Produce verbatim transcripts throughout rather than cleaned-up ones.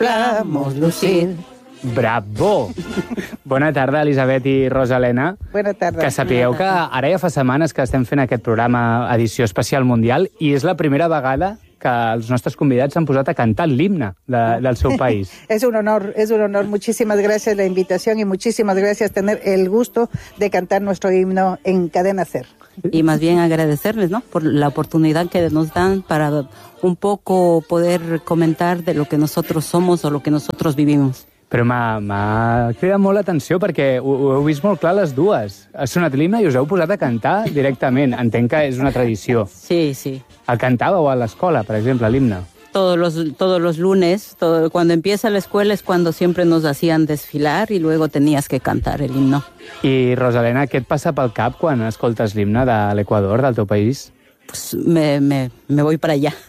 templamos lucir. Bravo! Bona tarda, Elisabet i Rosalena. Bona tarda. Que sapigueu que ara ja fa setmanes que estem fent aquest programa Edició Especial Mundial i és la primera vegada que els nostres convidats s'han posat a cantar l'himne de, del seu país. Es un honor, es un honor. Muchísimas gracias la invitación y muchísimas gracias tener el gusto de cantar nuestro himno en Cadena Ser. Y más bien agradecerles, ¿no?, por la oportunidad que nos dan para un poco poder comentar de lo que nosotros somos o lo que nosotros vivimos. Però m'ha cridat molt l'atenció perquè ho, ho heu vist molt clar les dues. Ha sonat l'himne i us heu posat a cantar directament. Entenc que és una tradició. Sí, sí. El cantàveu a l'escola, per exemple, l'himne? Todos los, todos los lunes, todo, cuando empieza la escuela es cuando siempre nos hacían desfilar y luego tenías que cantar el himno. I, Rosalena, què et passa pel cap quan escoltes l'himne de l'Equador, del teu país? Pues me, me, me voy para allá.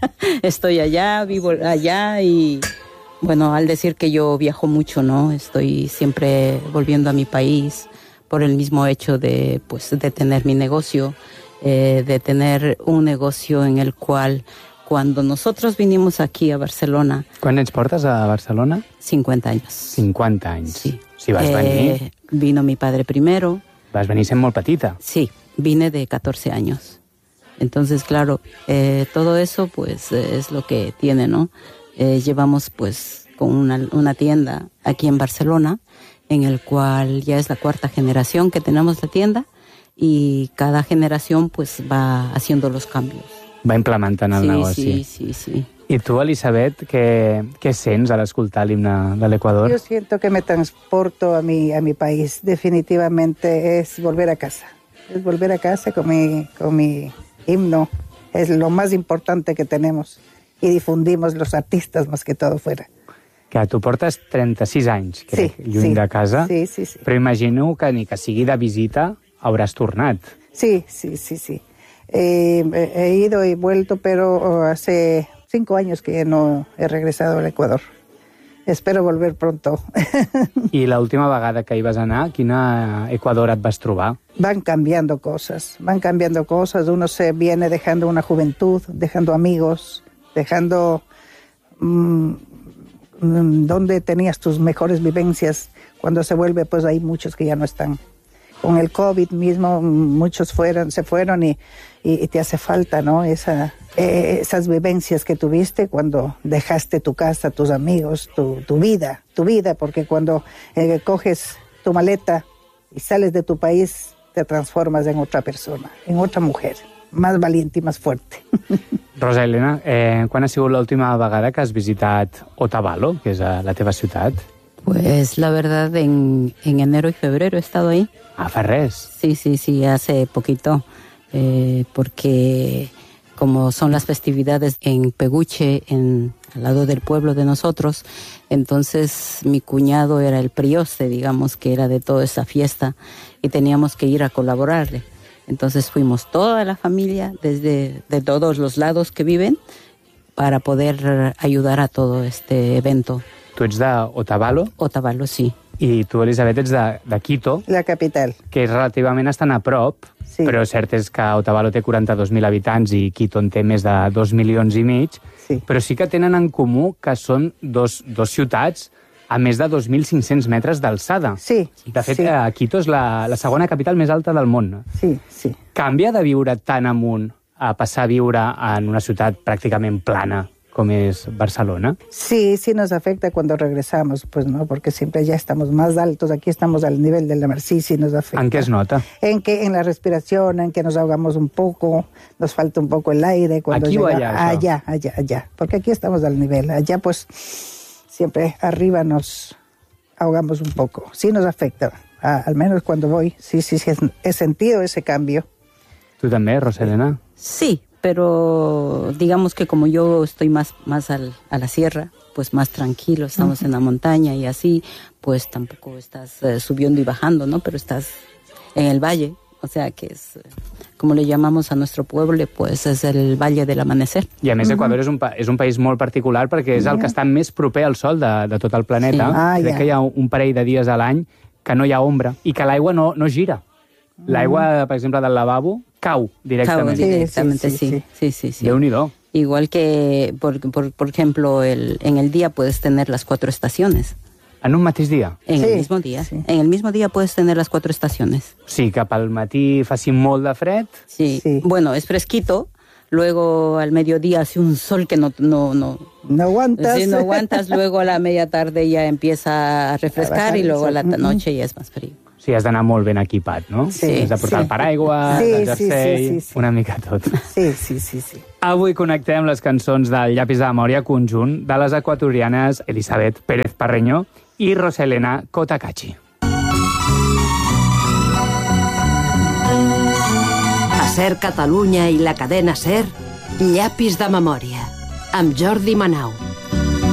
Estoy allá, vivo allá y... Bueno, al decir que yo viajo mucho, ¿no? Estoy siempre volviendo a mi país por el mismo hecho de, pues, de tener mi negocio, eh, de tener un negocio en el cual cuando nosotros vinimos aquí a Barcelona... Quants anys portes a Barcelona? cincuenta años. cincuenta anys. Sí. Si vas eh, venir... Vino mi padre primero. Vas venir sent molt petita. Sí, vine de catorce años. Entonces, claro, eh, todo eso pues es lo que tiene, ¿no? Eh, llevamos pues con una, una tienda aquí en Barcelona, en el cual ya es la cuarta generación que tenemos la tienda y cada generación pues va haciendo los cambios. Va implementant el sí, negoci. Sí, sí, sí. I tu, Elisabet, què, què sents al escoltar l'himne de l'Equador? Yo siento que me transporto a mi, a mi país. Definitivamente es volver a casa. Es volver a casa con mi, con mi himno. Es lo más importante que tenemos. I difundimos los artistes més que tot fora. Que tu portes trenta-sis anys, crec, sí, lluny sí, de casa, sí, sí, sí. Però imagino que ni que sigui de visita hauràs tornat. Sí, sí, sí, sí. Eh, he ido y vuelto, pero hace cinco años que no he regresado al Ecuador. Espero volver pronto. I l'última vegada que hi vas anar, quina Ecuador et vas trobar? Van cambiando cosas, van cambiando cosas. Uno se viene dejando una juventud, dejando amigos, dejando mmm, donde tenías tus mejores vivencias. Cuando se vuelve, pues hay muchos que ya no están. Con el COVID mismo, muchos fueron, se fueron y, y, y te hace falta, ¿no? Esa, eh, esas vivencias que tuviste cuando dejaste tu casa, tus amigos, tu, tu vida, tu vida, porque cuando eh, coges tu maleta y sales de tu país, te transformas en otra persona, en otra mujer. Más valiente i més fuerte. Rosa Elena, eh, quan ha sigut l'última vegada que has visitat Otavalo, que és la teva ciutat? Pues la verdad, en, en enero y febrero he estado ahí. Ah, fa res. Sí, sí, sí, hace poquito, eh, porque como son las festividades en Peguche, en, al lado del pueblo de nosotros, entonces mi cuñado era el prioste, digamos, que era de toda esa fiesta, y teníamos que ir a colaborarle. Entonces fuimos toda la familia, desde de todos los lados que viven, para poder ayudar a todo este evento. Tu ets d'Otavalo? Otavalo, sí. I tu, Elisabet, ets de, de Quito. La capital. Que és relativament estan a prop, sí. Però cert és que Otavalo té quaranta-dos mil habitants i Quito en té més de dos milions i mig, sí. Però sí que tenen en comú que són dos, dos ciutats a més de dos mil cinc-cents metres d'alçada. Sí. De fet, sí. Quito és la, la segona capital més alta del món. Sí, sí. Canvia de viure tan amunt a passar a viure en una ciutat pràcticament plana como es Barcelona? Sí, sí nos afecta cuando regresamos, pues no, porque siempre ya estamos más altos, aquí estamos al nivel del mar, sí, sí nos afecta. ¿En qué es nota? En que en la respiración, en que nos ahogamos un poco, nos falta un poco el aire. Cuando ¿Aquí llega, o allá? Allá, allá, allá, porque aquí estamos al nivel, allá pues siempre arriba nos ahogamos un poco, sí nos afecta, a, al menos cuando voy, sí, sí, sí, he sentido ese cambio. ¿Tú también, Rosalena? Sí. Pero digamos que como yo estoy más, más al, a la sierra, pues más tranquilo, estamos uh-huh. en la montaña y así, pues tampoco estás eh, subiendo y bajando, ¿no? Pero estás en el valle, o sea que es, como le llamamos a nuestro pueblo, pues és el Valle del Amanecer. I a més, Equador uh-huh. és, un, és un país molt particular perquè és el que està més proper al sol de, de tot el planeta. Sí. Ah, Crec ja. que hi ha un parell de dies a l'any que no hi ha ombra i que l'aigua no, no gira. L'aigua, per exemple, del lavabo cau directament. Cau directament, sí, sí, sí. sí, sí. Déu-n'hi-do. Igual que, por, por, por ejemplo, el, en el día puedes tener las cuatro estaciones. En un mateix dia? En Sí, el mismo día. sí. En el mismo día puedes tener las cuatro estaciones. Sí, cap al matí faci molt de fred. Sí. Sí. Bueno, es fresquito. Luego al mediodía hace un sol que no... no, no No aguantas. Sí, no aguantas. Luego a la media tarde ya empieza a refrescar bajar y el luego a sol. la ta- Mm-mm. noche ya es más frío. Sí, has d'anar molt ben equipat, no? Sí, Has de portar sí. el paraigua, Sí, el sí, sí, jersei, sí, sí. una mica tot. Sí, sí, sí, sí. Avui connectem les cançons del Llapis de Memòria conjunt de les equatorianes Elisabet Pérez Parreño i Roselena Cotacachi. A Ser Catalunya i la cadena Ser, Llapis de Memòria, amb Jordi Manau.